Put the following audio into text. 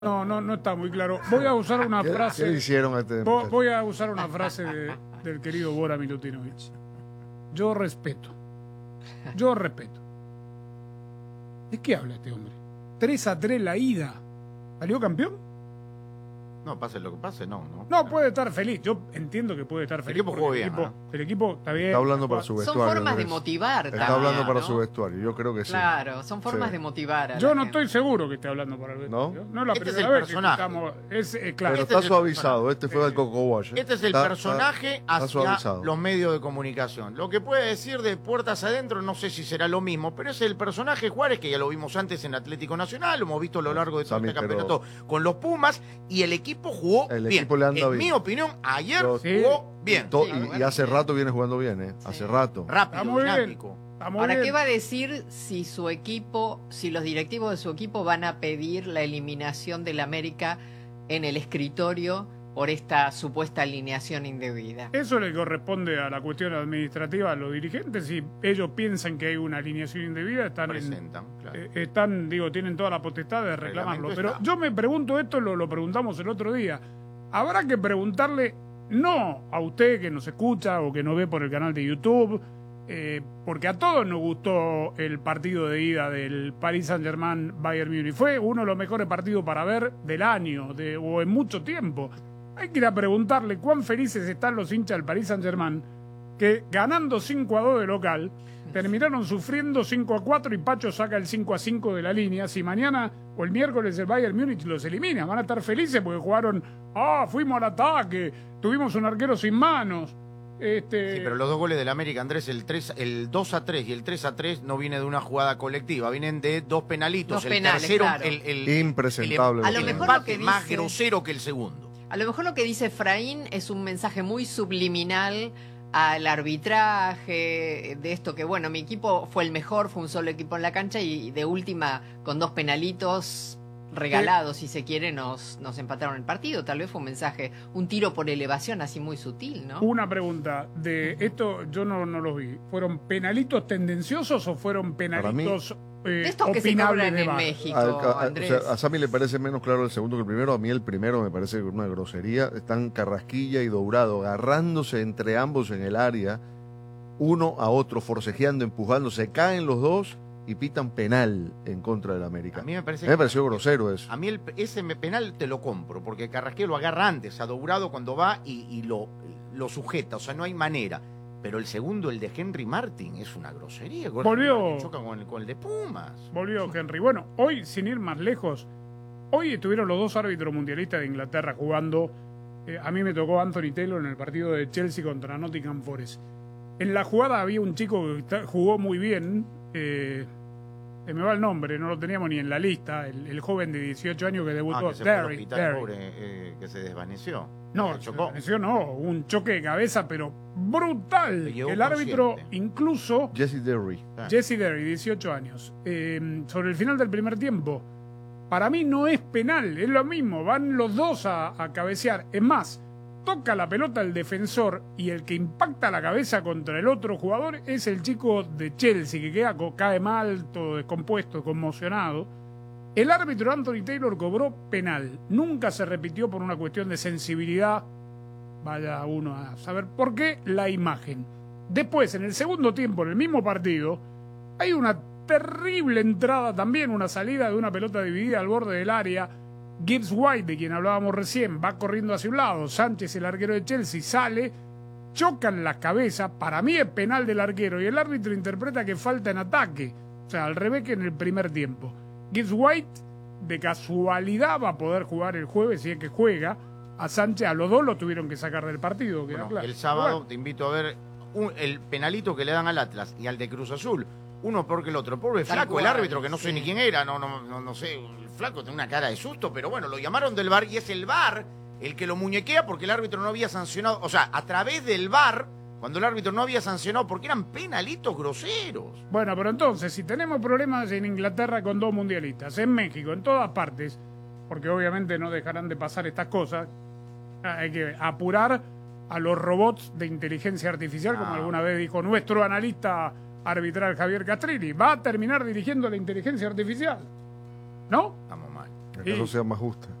No está muy claro. Voy a usar una frase. ¿Qué le hicieron a este? Voy a usar una frase del querido Bora Milutinovic. Yo respeto. ¿De qué habla este hombre? 3-3 la ida. ¿Salió campeón? No, pase lo que pase, no. No, puede estar feliz. Yo entiendo que puede estar feliz. El equipo jugó bien. El equipo está bien. Está hablando para su vestuario. Son formas de motivar también. Está hablando para ¿no? su vestuario. Yo creo que sí. Claro, son formas de motivar. Yo no estoy seguro que esté hablando para el vestuario. No es la Este es primera el vez personaje. que estamos. Claro. Pero está suavizado. Este fue del Coco Wash. Este es el personaje hacia suavizado. los medios de comunicación. Lo que puede decir de puertas adentro, no sé si será lo mismo, pero es el personaje Juárez, que ya lo vimos antes en Atlético Nacional, lo hemos visto a lo largo de todo este campeonato con los Pumas, y el equipo jugó bien. Equipo le anda en bien. mi opinión, ayer jugó bien. Y hace rato viene jugando bien, Hace rato. Rápido, dinámico. Ahora, ¿qué va a decir si su equipo, si los directivos de su equipo van a pedir la eliminación del América en el escritorio por esta supuesta alineación indebida? Eso le corresponde a la cuestión administrativa a los dirigentes. Si ellos piensan que hay una alineación indebida, tienen toda la potestad de reclamarlo. Pero yo me pregunto esto, lo preguntamos el otro día. Habrá que preguntarle, no a usted que nos escucha o que nos ve por el canal de YouTube, porque a todos nos gustó el partido de ida del Paris Saint-Germain-Bayern Múnich. Fue uno de los mejores partidos para ver del año o en mucho tiempo. Hay que ir a preguntarle cuán felices están los hinchas del Paris Saint-Germain, que ganando 5-2 de local, terminaron sufriendo 5-4 y Pacho saca el 5-5 de la línea. Si mañana o el miércoles el Bayern Múnich los elimina, van a estar felices porque jugaron, fuimos al ataque, tuvimos un arquero sin manos. Sí, pero los dos goles del América, Andrés, el 2-3 y el 3-3 no viene de una jugada colectiva, vienen de dos penalitos. El tercero, claro. Impresentable. A lo mejor empate lo que más dice, grosero que el segundo. A lo mejor lo que dice Efraín es un mensaje muy subliminal al arbitraje, de esto que, bueno, mi equipo fue el mejor, fue un solo equipo en la cancha y de última, con dos penalitos regalados, si se quiere, nos empataron el partido. Tal vez fue un mensaje, un tiro por elevación así muy sutil, ¿no? Una pregunta, de esto yo no los vi. ¿Fueron penalitos tendenciosos o fueron penalitos de estos que se cobran en México, Andrés? O sea, a Sammy le parece menos claro el segundo que el primero. A mí el primero me parece una grosería. Están Carrasquilla y Dourado agarrándose entre ambos en el área, uno a otro, forcejeando, empujándose. Caen los dos y pitan penal en contra del América. A mí me pareció grosero eso. A mí ese penal te lo compro, porque Carrasquilla lo agarra antes a Dourado cuando va y lo sujeta, o sea, no hay manera. Pero el segundo, el de Henry Martin, es una grosería. Volvió. Choca con el de Pumas. Volvió Henry. Bueno, hoy, sin ir más lejos, hoy estuvieron los dos árbitros mundialistas de Inglaterra jugando. A mí me tocó Anthony Taylor en el partido de Chelsea contra Nottingham Forest. En la jugada había un chico que jugó muy bien. Se me va el nombre, no lo teníamos ni en la lista. El joven de 18 años que debutó. Que se fue al hospital, pobre, que se desvaneció. No, un choque de cabeza, pero brutal. El árbitro, incluso. Jesse Derry, 18 años. Sobre el final del primer tiempo, para mí no es penal, es lo mismo. Van los dos a cabecear. Es más, toca la pelota el defensor y el que impacta la cabeza contra el otro jugador es el chico de Chelsea, que cae mal, todo descompuesto, conmocionado. El árbitro Anthony Taylor cobró penal. Nunca se repitió por una cuestión de sensibilidad. Vaya uno a saber por qué la imagen. Después, en el segundo tiempo, en el mismo partido, hay una terrible entrada también, una salida de una pelota dividida al borde del área. Gibbs White, de quien hablábamos recién, va corriendo hacia un lado. Sánchez, el arquero de Chelsea, sale, chocan la cabeza. Para mí es penal del arquero y el árbitro interpreta que falta en ataque. O sea, al revés que en el primer tiempo. Gibbs White, de casualidad, va a poder jugar el jueves, si es que juega. A Sánchez, a los dos lo tuvieron que sacar del partido. Bueno, claro. El sábado te invito a ver el penalito que le dan al Atlas y al de Cruz Azul. Uno peor que el otro. Pobre Flaco, el árbitro, que no sé ni quién era, no sé. El Flaco tiene una cara de susto, pero bueno, lo llamaron del VAR y es el VAR el que lo muñequea porque el árbitro no había sancionado. O sea, a través del VAR, cuando el árbitro no había sancionado, porque eran penalitos groseros. Bueno, pero entonces, si tenemos problemas en Inglaterra con dos mundialistas, en México, en todas partes, porque obviamente no dejarán de pasar estas cosas, hay que apurar a los robots de inteligencia artificial, como alguna vez dijo nuestro analista arbitral Javier Castrilli. Va a terminar dirigiendo la inteligencia artificial, ¿no? Estamos mal. ¿Acaso Sí. sea más justa?